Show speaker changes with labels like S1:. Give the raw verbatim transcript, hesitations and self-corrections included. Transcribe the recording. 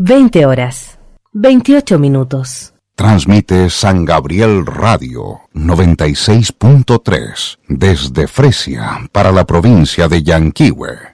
S1: veinte horas, veintiocho minutos.
S2: Transmite San Gabriel Radio noventa y seis punto tres desde Fresia para la provincia de Yanquihue.